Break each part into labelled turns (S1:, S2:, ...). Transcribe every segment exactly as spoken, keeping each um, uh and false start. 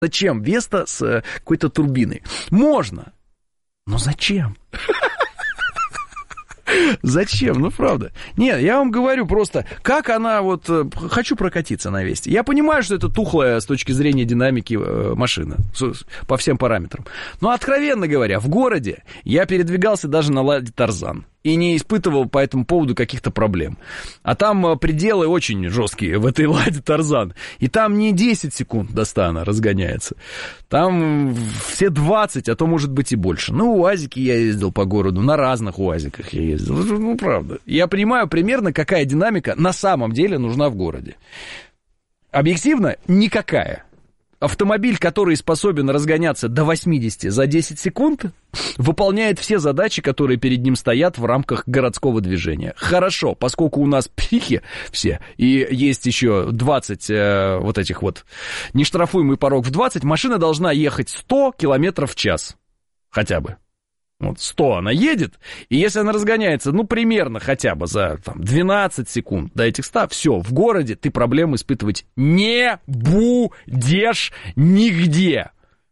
S1: Зачем Веста с какой-то турбиной? Можно. Но зачем? Зачем? Ну, правда. Нет, я вам говорю просто, как она вот... Хочу прокатиться на Весте. Я понимаю, что это тухлая с точки зрения динамики машина по всем параметрам. Но, откровенно говоря, в городе я передвигался даже на Ладе Тарзан. И не испытывал по этому поводу каких-то проблем. А там пределы очень жесткие в этой Ладе Тарзан. И там не десять секунд до ста она разгоняется. Там все двадцать, а то может быть и больше. Ну, УАЗики я ездил по городу, на разных УАЗиках я ездил. Ну, правда. Я понимаю примерно, какая динамика на самом деле нужна в городе. Объективно, никакая. Автомобиль, который способен разгоняться до восьмидесяти за десять секунд, выполняет все задачи, которые перед ним стоят в рамках городского движения. Хорошо, поскольку у нас психи все, и есть еще двадцать э, вот этих вот нештрафуемый порог в двадцать, машина должна ехать сто километров в час. Хотя бы. Вот сто она едет, и если она разгоняется, ну, примерно хотя бы за там, двенадцать секунд до этих ста, все, в городе ты проблем испытывать не будешь нигде.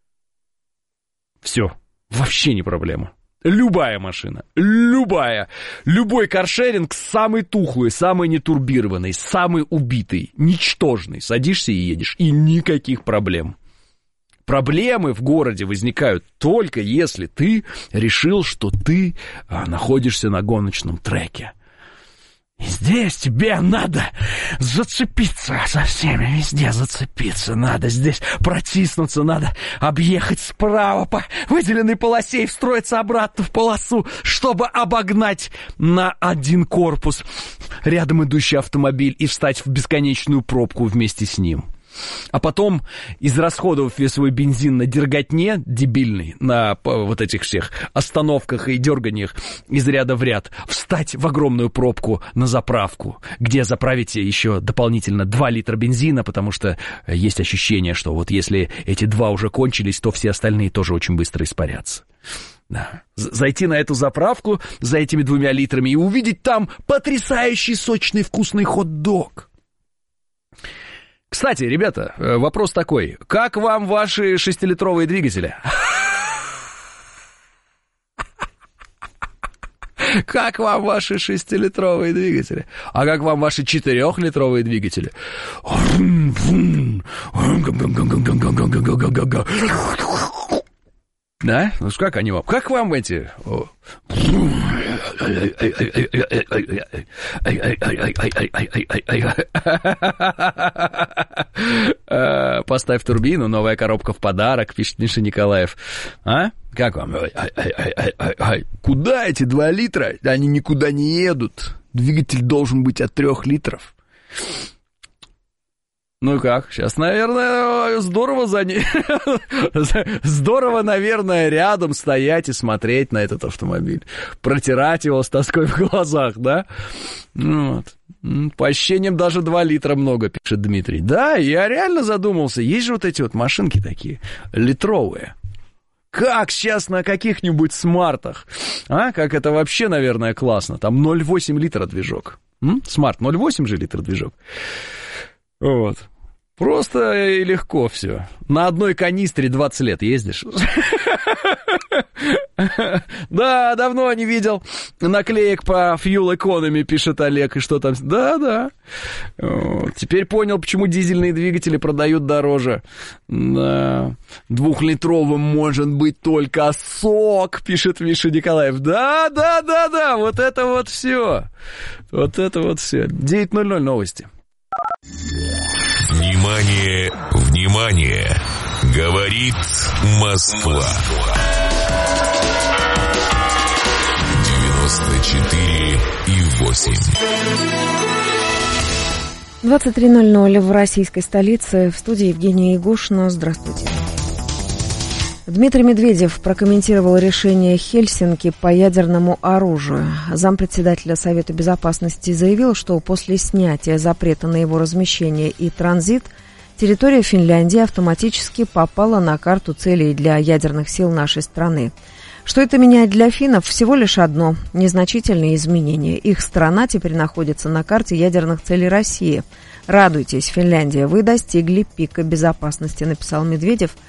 S1: Все, вообще не проблема. Любая машина, любая, любой каршеринг самый тухлый, самый нетурбированный, самый убитый, ничтожный. Садишься и едешь, и никаких проблем. Проблемы в городе возникают только если ты решил, что ты а, находишься на гоночном треке. И здесь тебе надо зацепиться со всеми, везде зацепиться надо, здесь протиснуться надо, объехать справа по выделенной полосе и встроиться обратно в полосу, чтобы обогнать на один корпус рядом идущий автомобиль и встать в бесконечную пробку вместе с ним. А потом, израсходовав весь свой бензин на дерготне дебильный, на вот этих всех остановках и дерганиях из ряда в ряд, встать в огромную пробку на заправку, где заправите еще дополнительно два литра бензина, потому что есть ощущение, что вот если эти два уже кончились, то все остальные тоже очень быстро испарятся. Да. Зайти на эту заправку за этими двумя литрами и увидеть там потрясающий сочный вкусный хот-дог. Кстати, ребята, вопрос такой. Как вам ваши шестилитровые двигатели? Как вам ваши шестилитровые двигатели? А как вам ваши четырехлитровые двигатели? Да? Ну как они вам? Как вам эти? Поставь турбину, новая коробка в подарок, пишет Миша Николаев. А? Как вам? Куда эти два литра? Они никуда не едут. Двигатель должен быть от трех литров. Ну как, сейчас, наверное, здорово за ней, здорово, наверное, рядом стоять и смотреть на этот автомобиль, протирать его с тоской в глазах, да? Вот. По ощущениям даже два литра много, пишет Дмитрий. Да, я реально задумался, есть же вот эти вот машинки такие, литровые. Как сейчас на каких-нибудь смартах, а? Как это вообще, наверное, классно, там ноль целых восемь литра движок. М? Смарт ноль целых восемь же литра движок. Вот. Просто и легко все. На одной канистре двадцать лет ездишь. Да, давно не видел наклеек по Fuel Economy, пишет Олег, и что там. Да, да. Теперь понял, почему дизельные двигатели продают дороже. Да. Двухлитровым может быть только сок, пишет Миша Николаев. Да, да, да, да. Вот это вот все. Вот это вот все. девять ноль ноль новости.
S2: Внимание, внимание! Говорит Москва. девяносто четыре и восемь.
S3: двадцать три ноль ноль в российской столице. В студии Евгения Ягушина. Здравствуйте. Дмитрий Медведев прокомментировал решение Хельсинки по ядерному оружию. Зампредседателя Совета Безопасности заявил, что после снятия запрета на его размещение и транзит территория Финляндии автоматически попала на карту целей для ядерных сил нашей страны. Что это меняет для финнов? Всего лишь одно – незначительные изменения. Их страна теперь находится на карте ядерных целей России. Радуйтесь, Финляндия, вы достигли пика безопасности, написал Медведев